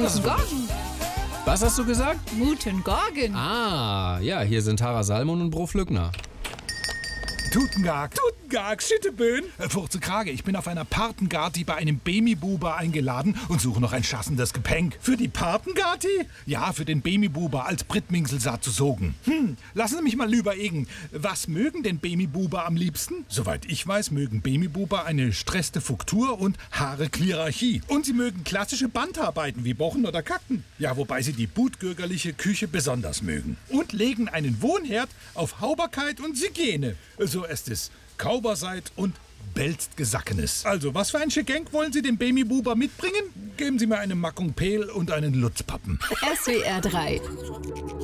Guten Morgen. Was hast du gesagt? Guten Morgen. Ah, ja, hier sind Tara Salmon und Bro Flückner. Tutengag. Tutengag, Schitteböen. Furze Krage, ich bin auf einer Patengarty bei einem Bemi-Buber eingeladen und suche noch ein schassendes Gepäck. Für die Patengarty? Ja, für den Bemi-Buber als Brittmingselsat zu sogen. Lassen Sie mich mal überlegen. Was mögen denn Bemi-Buber am liebsten? Soweit ich weiß, mögen Bemi-Buber eine stresste Fuktur und Haare-Klirarchie. Und sie mögen klassische Bandarbeiten wie Bochen oder Kacken. Ja, wobei sie die butgürgerliche Küche besonders mögen. Und legen einen Wohnherd auf Hauberkeit und Hygiene. So ist es. Kauber seid und belzt Gesackenes. Also, was für ein Geschenk wollen Sie dem Bemi-Buber mitbringen? Geben Sie mir eine Mackung Peel und einen Lutzpappen. SWR 3